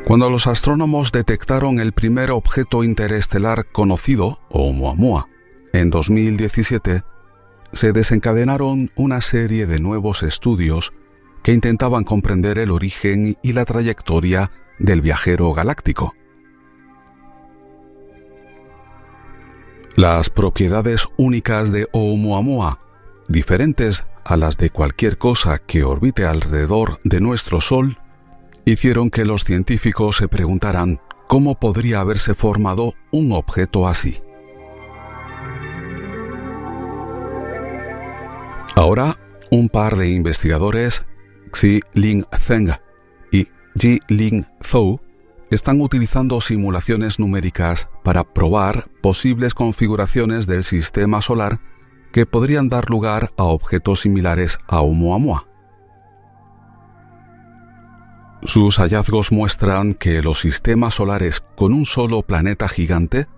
Cuando los astrónomos detectaron el primer objeto interestelar conocido, Oumuamua, en 2017, se desencadenaron una serie de nuevos estudios que intentaban comprender el origen y la trayectoria del viajero galáctico. Las propiedades únicas de Oumuamua, diferentes a las de cualquier cosa que orbite alrededor de nuestro Sol, hicieron que los científicos se preguntaran cómo podría haberse formado un objeto así. Ahora, un par de investigadores, Xi-Ling Zheng y Ji-Ling Zhou, están utilizando simulaciones numéricas para probar posibles configuraciones del sistema solar que podrían dar lugar a objetos similares a Oumuamua. Sus hallazgos muestran que los sistemas solares con un solo planeta gigante